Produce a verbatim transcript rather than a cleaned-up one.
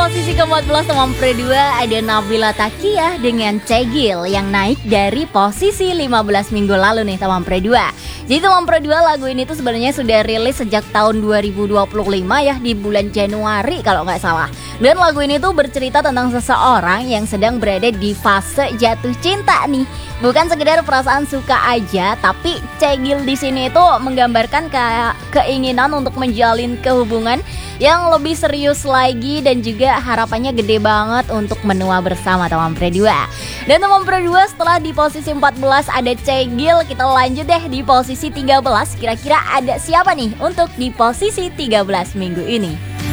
posisi keempat belas teman pre dua ada Nabila Takiah dengan Cegil yang naik dari posisi lima belas minggu lalu nih teman pre dua. Jadi teman pre dua, lagu ini tuh sebenarnya sudah rilis sejak tahun dua ribu dua puluh lima ya, di bulan Januari kalau nggak salah. Dan lagu ini tuh bercerita tentang seseorang yang sedang berada di fase jatuh cinta nih. Bukan sekedar perasaan suka aja, tapi Cegil di sini itu menggambarkan kayak keinginan untuk menjalin kehubungan yang lebih serius lagi dan juga harapannya gede banget untuk menua bersama teman pre dua. Dan teman pre dua, setelah di posisi empat belas ada Cegil, kita lanjut deh di posisi tiga belas. Kira-kira ada siapa nih untuk di posisi tiga belas minggu ini?